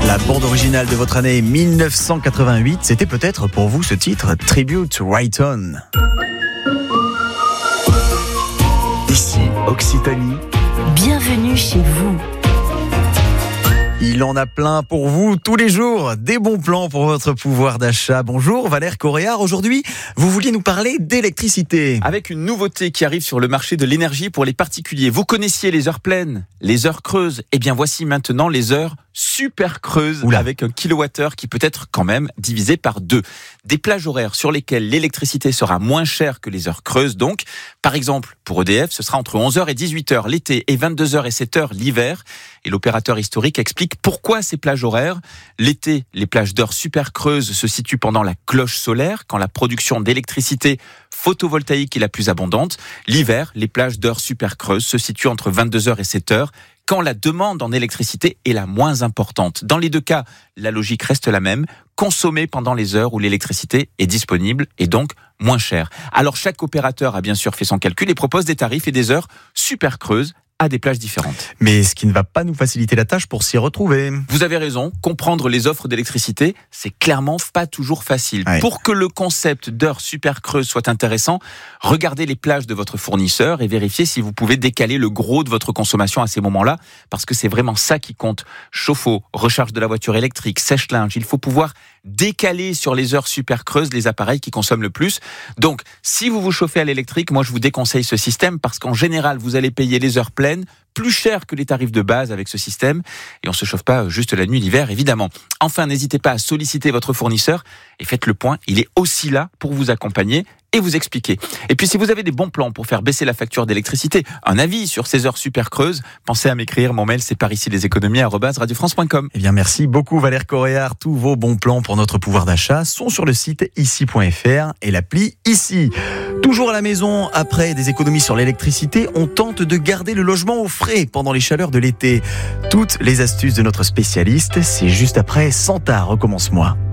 La bande originale de votre année 1988, c'était peut-être pour vous ce titre, Tribute Right On. Ici, Occitanie. Bienvenue chez vous. Il en a plein pour vous tous les jours, des bons plans pour votre pouvoir d'achat. Bonjour Valère Coréard, aujourd'hui vous vouliez nous parler d'électricité. Avec une nouveauté qui arrive sur le marché de l'énergie pour les particuliers. Vous connaissiez les heures pleines, les heures creuses. Eh bien voici maintenant les heures super creuses. Oula. Avec un kilowattheure qui peut être quand même divisé par 2. Des plages horaires sur lesquelles l'électricité sera moins chère que les heures creuses donc. Par exemple, pour EDF, ce sera entre 11h et 18h l'été et 22h et 7h l'hiver. Et l'opérateur historique explique pourquoi ces plages horaires. L'été, les plages d'heures super creuses se situent pendant la cloche solaire, quand la production d'électricité photovoltaïque est la plus abondante. L'hiver, les plages d'heures super creuses se situent entre 22h et 7h, quand la demande en électricité est la moins importante. Dans les deux cas, la logique reste la même, consommer pendant les heures où l'électricité est disponible et donc moins chère. Alors chaque opérateur a bien sûr fait son calcul et propose des tarifs et des heures super creuses à des plages différentes. Mais ce qui ne va pas nous faciliter la tâche pour s'y retrouver. Vous avez raison, comprendre les offres d'électricité, c'est clairement pas toujours facile. Ouais. Pour que le concept d'heures super creuses soit intéressant, regardez les plages de votre fournisseur et vérifiez si vous pouvez décaler le gros de votre consommation à ces moments-là, parce que c'est vraiment ça qui compte. Chauffe-eau, recharge de la voiture électrique, sèche-linge, il faut pouvoir décaler sur les heures super creuses les appareils qui consomment le plus. Donc, si vous vous chauffez à l'électrique, moi je vous déconseille ce système parce qu'en général, vous allez payer les heures pleines plus cher que les tarifs de base avec ce système. Et on se chauffe pas juste la nuit l'hiver, évidemment. Enfin, n'hésitez pas à solliciter votre fournisseur et faites le point. Il est aussi là pour vous accompagner et vous expliquer. Et puis, si vous avez des bons plans pour faire baisser la facture d'électricité, un avis sur ces heures super creuses, pensez à m'écrire. Mon mail, c'est pariciesleséconomies@radiofrance.com. Eh bien, merci beaucoup Valère Coréard. Tous vos bons plans pour notre pouvoir d'achat sont sur le site ici.fr et l'appli Ici. Toujours à la maison, après des économies sur l'électricité, on tente de garder le logement au frais pendant les chaleurs de l'été. Toutes les astuces de notre spécialiste, c'est juste après Santa, recommence-moi.